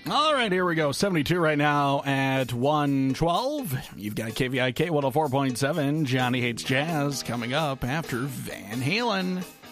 All right, here we go. 72 right now at 112. You've got KVIK 104.7. Johnny Hates Jazz coming up after Van Halen.